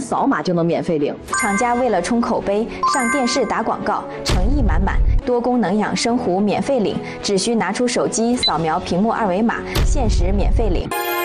扫码就能免费领。 厂家为了冲口碑，上电视打广告，诚意满满。多功能养生壶免费领，只需拿出手机扫描屏幕二维码，限时免费领。